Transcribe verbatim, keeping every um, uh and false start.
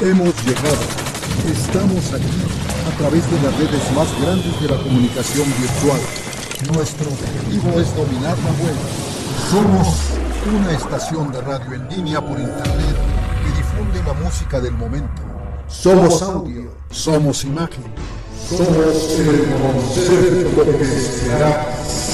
Hemos llegado. Estamos aquí a través de las redes más grandes de la comunicación virtual. Nuestro objetivo es dominar la web. Somos una estación de radio en línea por internet que difunde la música del momento. Somos audio, somos imagen, somos el concepto que se hará.